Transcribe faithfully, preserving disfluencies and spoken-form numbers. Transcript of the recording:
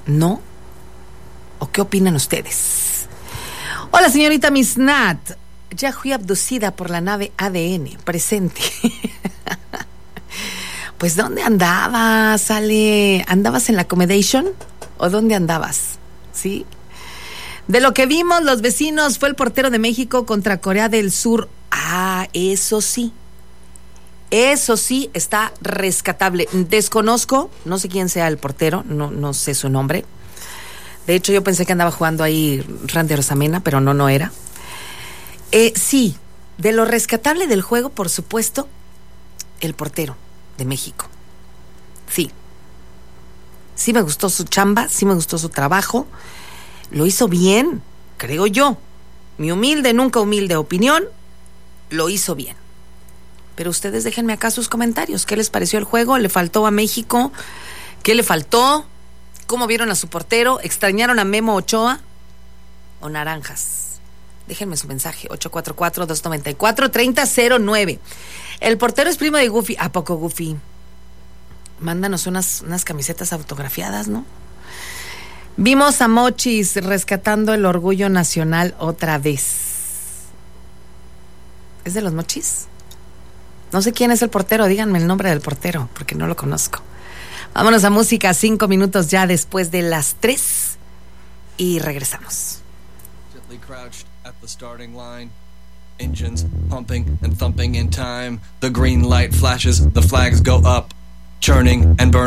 ¿No? ¿O qué opinan ustedes? Hola, señorita Miss Nat. Ya fui abducida por la nave A D N. Presente. Pues, ¿dónde andabas, Ale? ¿Andabas en la accommodation? ¿O dónde andabas? ¿Sí? De lo que vimos, los vecinos, fue el portero de México contra Corea del Sur. Ah, eso sí. Eso sí está rescatable. Desconozco, no sé quién sea el portero, no, no sé su nombre. De hecho, yo pensé que andaba jugando ahí Randy Rosamena, pero no, no era. Eh, sí, de lo rescatable del juego, por supuesto, el portero de México. Sí. Sí me gustó su chamba, sí me gustó su trabajo. Lo hizo bien, creo yo. Mi humilde, nunca humilde opinión, lo hizo bien. Pero ustedes déjenme acá sus comentarios. ¿Qué les pareció el juego? ¿Le faltó a México? ¿Qué le faltó? ¿Cómo vieron a su portero? ¿Extrañaron a Memo Ochoa? ¿O naranjas? Déjenme su mensaje. ocho cuatro cuatro, dos nueve cuatro, tres cero cero nueve. El portero es primo de Goofy. ¿A poco, Goofy? Mándanos unas, unas camisetas autografiadas, ¿no? Vimos a Mochis rescatando el orgullo nacional otra vez. ¿Es de los Mochis? No sé quién es el portero, díganme el nombre del portero, porque no lo conozco. Vámonos a música, cinco minutos ya después de las tres, y regresamos. Gently crouched at the starting line. Engines pumping and thumping in time. The green light flashes, the flags go up, churning and burning.